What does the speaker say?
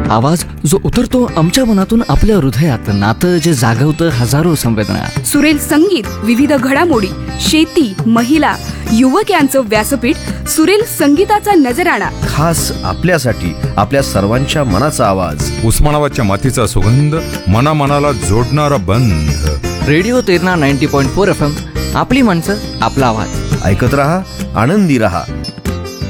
आवाज जो उतरतो आमच्या मनातून आपल्या हृदयात, नातं जे जागवतं हजारो संवेदना. सुरेल संगीत, विविध घडामोडी, शेती, महिला, युवक यांचं व्यासपीठ. सुरेल संगीताचा नजराणा, खास आपल्यासाठी, आपल्या सर्वांच्या मनाचा आवाज. उस्मानाबादच्या मातीचा सुगंध, मनाला जोडणारा बंध. Radio Terna 90.4 FM. आपली माणसं, आपला आवाज. ऐकत रहा, आनंदी रहा.